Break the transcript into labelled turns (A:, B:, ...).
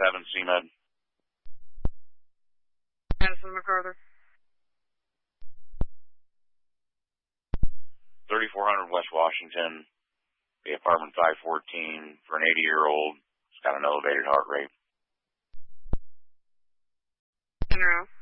A: CMed.
B: Madison MacArthur.
A: 3400 West Washington, the apartment 514 for an 80-year-old. It's got an elevated heart rate.
B: Monroe.